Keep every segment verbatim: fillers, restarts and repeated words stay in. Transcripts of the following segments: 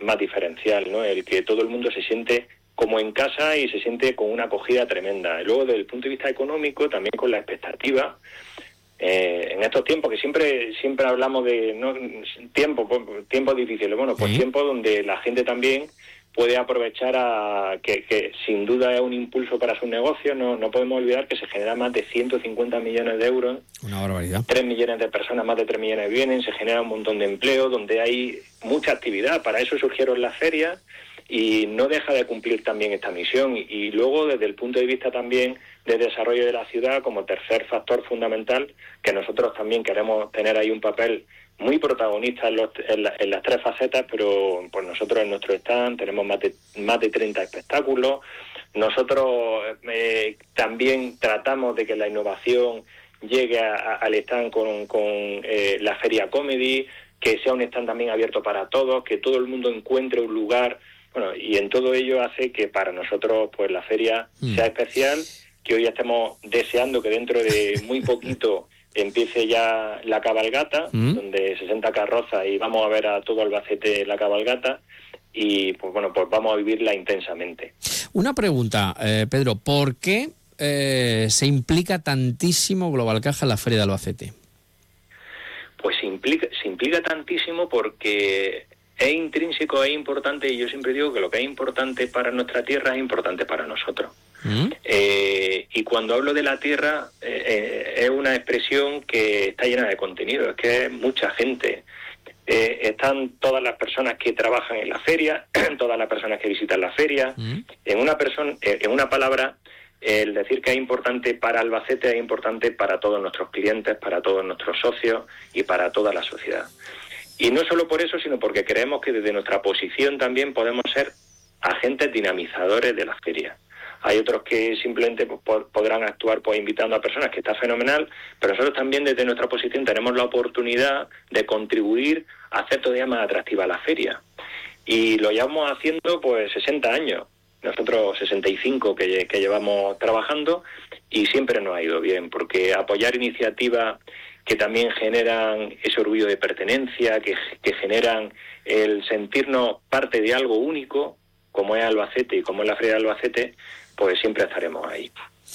más diferencial, ¿no? El que todo el mundo se siente como en casa y se siente con una acogida tremenda. Y luego, desde el punto de vista económico, también con la expectativa, eh, en estos tiempos que siempre siempre hablamos de no tiempo, tiempos difíciles, bueno, pues sí. tiempos donde la gente también puede aprovechar a que, que sin duda es un impulso para sus negocios. No, no podemos olvidar que se generan más de ciento cincuenta millones de euros, Una barbaridad. tres millones de personas, más de tres millones vienen, se genera un montón de empleo, donde hay mucha actividad. Para eso surgieron las ferias y no deja de cumplir también esta misión. Y, y luego, desde el punto de vista también de desarrollo de la ciudad, como tercer factor fundamental, que nosotros también queremos tener ahí un papel muy protagonista en, los, en, la, en las tres facetas, pero pues nosotros en nuestro stand tenemos más de, más de treinta espectáculos. Nosotros eh, también tratamos de que la innovación llegue a, a, al stand con, con eh, la Feria Comedy, que sea un stand también abierto para todos, que todo el mundo encuentre un lugar. Bueno, y en todo ello hace que para nosotros pues la feria mm. sea especial, que hoy estemos deseando que dentro de muy poquito empiece ya la cabalgata, ¿Mm? donde sesenta carrozas y vamos a ver a todo Albacete la cabalgata y pues bueno, pues vamos a vivirla intensamente. Una pregunta, eh, Pedro, ¿por qué eh, se implica tantísimo Global Caja en la Feria de Albacete? Pues se implica, se implica tantísimo porque es intrínseco, es importante, y yo siempre digo que lo que es importante para nuestra tierra es importante para nosotros. ¿Mm? Eh, y cuando hablo de la tierra, eh, eh, es una expresión que está llena de contenido, es que es mucha gente. Eh, están todas las personas que trabajan en la feria, todas las personas que visitan la feria. ¿Mm? En una persona, eh, en una palabra, el decir que es importante para Albacete es importante para todos nuestros clientes, para todos nuestros socios y para toda la sociedad. Y no solo por eso, sino porque creemos que desde nuestra posición también podemos ser agentes dinamizadores de la feria. Hay otros que simplemente pues, podrán actuar pues, invitando a personas, que está fenomenal, pero nosotros también desde nuestra posición tenemos la oportunidad de contribuir a hacer todavía más atractiva la feria. Y lo llevamos haciendo pues sesenta años, nosotros sesenta y cinco que, que llevamos trabajando, y siempre nos ha ido bien, porque apoyar iniciativas que también generan ese orgullo de pertenencia, que, que generan el sentirnos parte de algo único, como es Albacete y como es la Feria de Albacete, pues siempre estaremos ahí.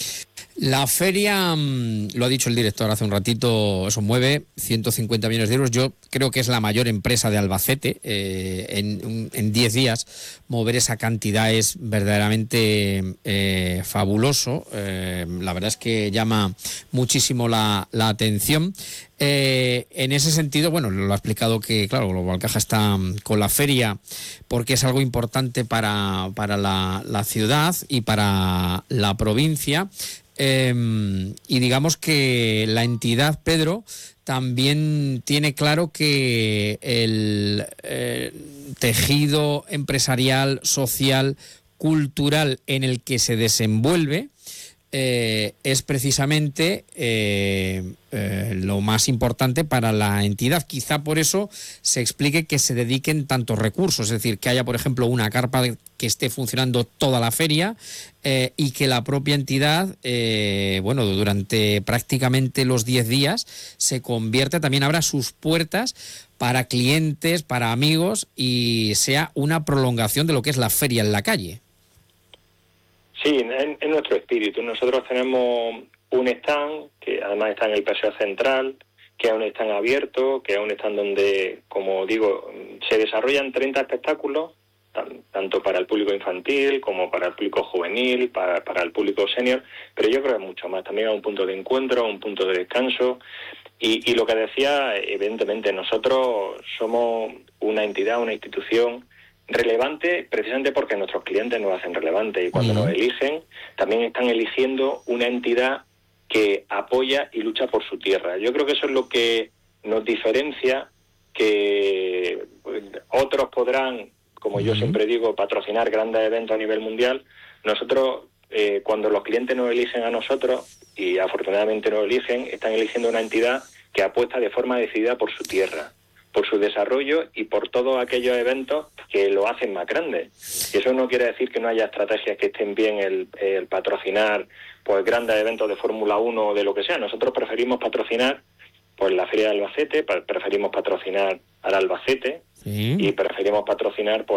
La feria, lo ha dicho el director hace un ratito, eso mueve ciento cincuenta millones de euros. Yo creo que es la mayor empresa de Albacete. Eh, en, en diez días mover esa cantidad es verdaderamente eh, fabuloso. Eh, la verdad es que llama muchísimo la, la atención. Eh, en ese sentido, bueno, lo ha explicado que, claro, Global Caja está con la feria porque es algo importante para, para la, la ciudad y para la provincia. Eh, y digamos que la entidad, Pedro, también tiene claro que el eh, tejido empresarial, social, cultural en el que se desenvuelve eh, es precisamente eh, eh, lo más importante para la entidad. Quizá por eso se explique que se dediquen tantos recursos, es decir, que haya, por ejemplo, una carpa que esté funcionando toda la feria eh, y que la propia entidad, eh, bueno, durante prácticamente los diez días se convierta, también abra sus puertas para clientes, para amigos y sea una prolongación de lo que es la feria en la calle. Sí, en, en nuestro espíritu. Nosotros tenemos un stand que además está en el paseo central, que es un stand abierto, que es un stand donde, como digo, se desarrollan treinta espectáculos, tan, tanto para el público infantil como para el público juvenil, para, para el público senior, pero yo creo que mucho más. También es un punto de encuentro, un punto de descanso. Y, y lo que decía, evidentemente, nosotros somos una entidad, una institución relevante precisamente porque nuestros clientes nos hacen relevantes, y cuando uh-huh. nos eligen también están eligiendo una entidad que apoya y lucha por su tierra. Yo creo que eso es lo que nos diferencia, que otros podrán, como uh-huh. yo siempre digo, patrocinar grandes eventos a nivel mundial. Nosotros, eh, cuando los clientes nos eligen a nosotros, y afortunadamente nos eligen, están eligiendo una entidad que apuesta de forma decidida por su tierra, por su desarrollo y por todos aquellos eventos que lo hacen más grande. Y eso no quiere decir que no haya estrategias que estén bien el, el patrocinar pues grandes eventos de Fórmula uno o de lo que sea. Nosotros preferimos patrocinar pues la Feria de Albacete, preferimos patrocinar al Albacete, ¿sí? Y preferimos patrocinar pues